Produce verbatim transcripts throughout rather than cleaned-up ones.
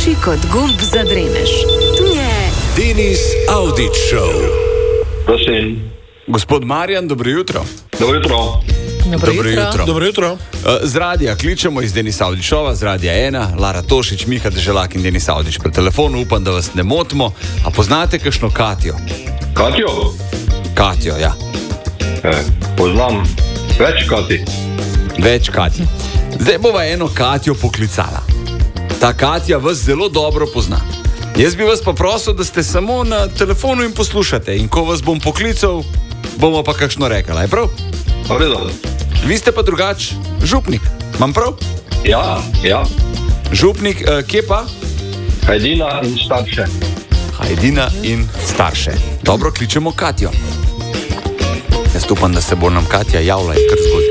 Suši kot gumb zadreneš. Tu je Denis Avdić Show. Prosim. Gospod Marjan, dobro jutro. Dobro jutro. dobro Dobro jutro. jutro. Dobro jutro. Z radija kličemo iz Denis Avdić Showa, z radija ena, Lara Tošić, Miha Deželak in Denis Avdić pri telefonu. Upam, da vas ne motimo. A poznate kakšno Katjo? Katjo? Katjo, ja. E, poznam več Kati. Več Katji. Zdaj bova eno Katjo poklicala. Ta Katja vas zelo dobro pozna. Jaz bi vas pa prosil, da ste samo na telefonu in poslušate. In ko vas bom poklical, bomo pa kakšno rekla, je prav? V redu. Vi ste pa drugač župnik, imam prav? Ja, ja. Župnik, eh, kje pa? Hajdina in starše. Hajdina in starše. Dobro, kličemo Katjo. Jaz upam, da se bo nam Katja javila in kar zgodi.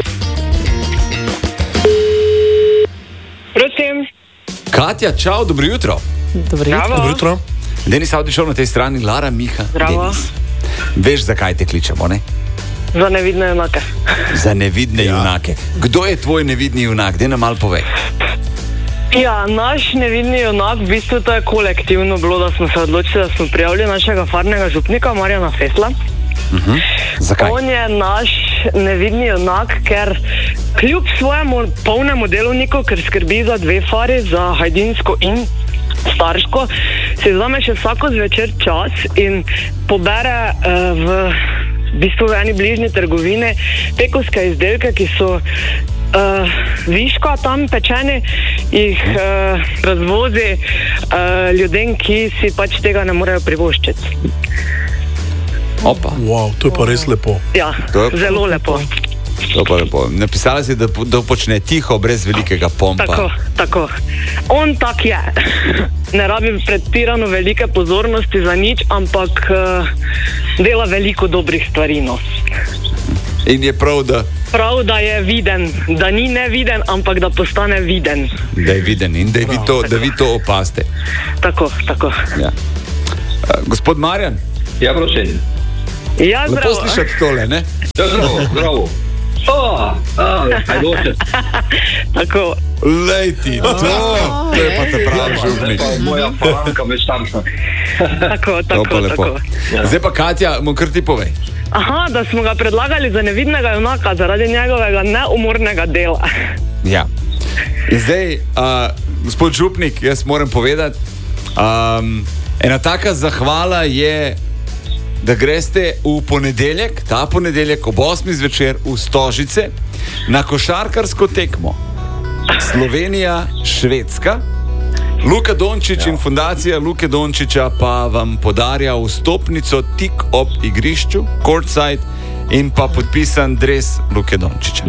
Prosim. Katja, čau, dobro jutro. Dobro jutro. Dobro jutro. Denis Avdić Show na tej strani, Lara, Miha, Zdravo. Denis. Veš, zakaj te kličemo, ne? Za nevidne junake. Za nevidne ja. junake. Kdo je tvoj nevidni junak? Daj nam malo povej. Ja, naš nevidni junak, v bistvu to je kolektivno bilo, da smo se odločili, da smo prijavili našega farnega župnika Marjana Fesla. Uh-huh. Zakaj? On je naš nevidni junak, ker kljub svojemu polnemu delovniku, ker skrbi za dve fari, za hajdinsko in starško, si vzame še vsako zvečer čas in pobere uh, v, v bistvu v eni bližnji trgovini pekovske izdelke, ki so uh, viška tam pečeni, jih uh, razvozi uh, ljudem, ki si pač tega ne morejo privoščiti. Opa. Wow, to je pa res lepo. Ja, To je- zelo lepo. To pa lepo. Napisala si, da, da počne tiho, brez velikega pompa. Tako, tako. On tak je. Ne rabi pretirano velike pozornosti za nič, ampak uh, dela veliko dobrih stvari. No. In je prav, da, Prav, da je viden, da ni neviden, ampak da postane viden. da je viden in da, je vi, to, da vi to opaste. Tako, tako. Ja. Uh, gospod Marjan, Ja, prosim. Ja, lepo zdravo. slišati tole, ne? Ja, zdravo, zdravo. A, a, hajdoče. Tako. Lej ti, to, to je pa te pravi župnik. Pa moja faranka več starša. Tako, To tako, pa lepo. tako. Zdaj pa Katja, mu kar ti povej. Aha, da smo ga predlagali za nevidnega junaka zaradi njegovega neumornega dela. Ja. In zdaj, uh, gospod župnik, jaz moram povedati, um, ena taka zahvala je, da greste v ponedeljek, ta ponedeljek ob osmih zvečer v Stožice na košarkarsko tekmo Slovenija-Švedska. Luka Dončić ja. in fundacija Luke Dončića pa vam podarja vstopnico tik ob igrišču, courtside, in pa podpisan dres Luke Dončića.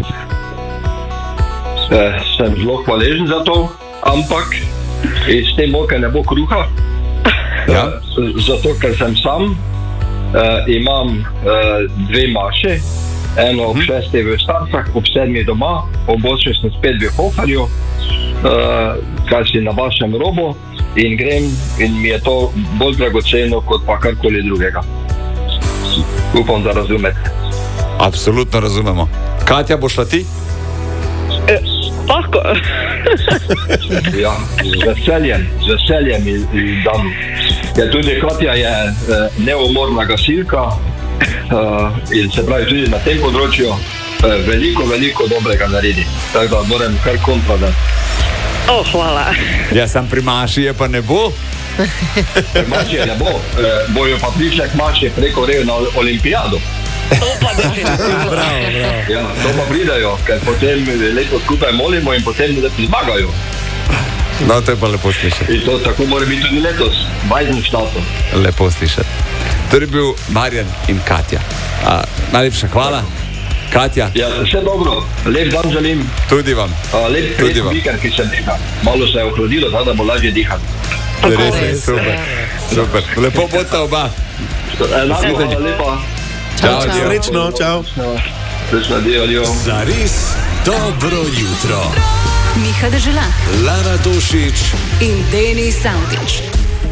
E, sem zelo hvaležen za to, ampak iz te moke ne bo kruha. Ja. E, zato, ker sem sam, e, imam e, dve maše, eno ob šestih v Starcah, ob sedmih doma, ob osmih sem spet v Hoferju, e, kaj si na vašem robu, in grem in mi je to bolj dragoceno kot pa karkoli drugega. Upam, da razumete. Absolutno razumemo. Katja, boš šla ti? E, lahko. Ja, z veseljem, z veseljem in, in dam. Ja, tudi Katja je e, neumorna gasilka e, in se pravi tudi na tem področju e, veliko, veliko dobrega naredi. Tako da moram kar kontra dati. O, hvala. Ja, sam pri Maši je pa ne bo. Mači je ne bo, e, bojo pa prišli k Mači preko rejo na olimpijado. To pa definitivno. Bravo, bravo. Ja, to pa pridajo, ker potem leto skupaj molimo in potem zmagajo. No, to je pa lepo slišati. In to tako mora biti tudi letos, vajznim štatom. Lepo slišati. To je bil Marjan in Katja. A, najlepša hvala. Katja, Ja, vse dobro, lep dan želim. tudi vam. A, lep Tudi prijeten vam. vikend, ki se diha. Malo se je ohladilo, tako da bo lažje dihati. Res je, res, super. super. Lepo bosta oba. Enako, Nasvidenje. hvala lepa. Čau, čau. adijo. Srečno, čau. Srečno, adijo, adijo. Zares dobro jutro. Miha Deželak Lara Tošić in Denis Avdić.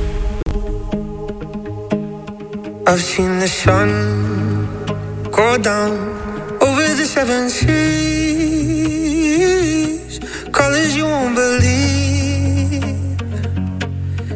I've seen the sun go down over the seven seas, colors you won't believe.